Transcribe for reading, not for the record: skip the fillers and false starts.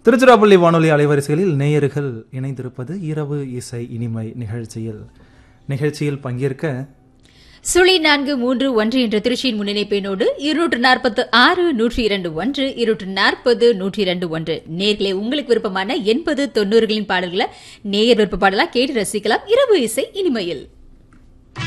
திருச்சிராப்பள்ளி வானொலி அலைவரிசைகளில் நேயர்கள் இணைந்திருப்பது இரவு இசை இனிமை நிகழ்ச்சியில் பங்கேற்க 0431 என்ற திருச்சியின் முன்னிணைப்பெண்ணோடு 246-102-1 240-102-1 நேர்களே உங்களுக்கு விருப்பமான 80-90களின் பாடல்களை நேயர் விருப்ப பாடலா கேட்டு ரசிக்கலாம் இரவு இசை இனிமையில்.